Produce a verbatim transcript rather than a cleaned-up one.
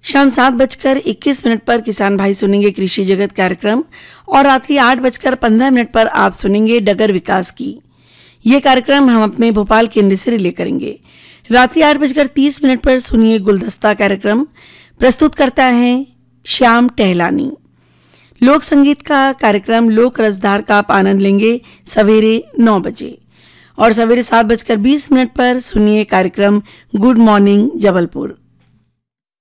शाम सात बजकर इक्कीस मिनट पर किसान भाई सुनेंगे कृषि जगत कार्यक्रम और रात्रि आठ बजकर पंद्रह मिनट पर आप सुनेंगे डगर विकास की। ये कार्यक्रम हम अपने भोपाल केंद्र से रिले करेंगे। रात्रि आठ बजकर तीस मिनट पर सुनिए गुलदस्ता कार्यक्रम, प्रस्तुत करता है श्याम टहलानी। लोक संगीत का कार्यक्रम लोक रसधार का आप आनंद लेंगे सवेरे नौ बजे और सवेरे सात बजकर बीस मिनट पर सुनिए कार्यक्रम गुड मॉर्निंग जबलपुर।